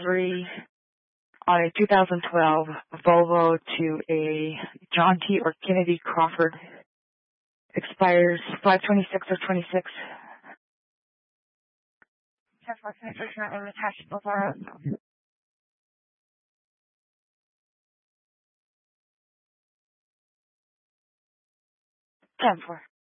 2003 on a 2012 Volvo to a John T. or Kennedy Crawford. Expires 5/26 of 26. 10-4 is not attached to our 10-4.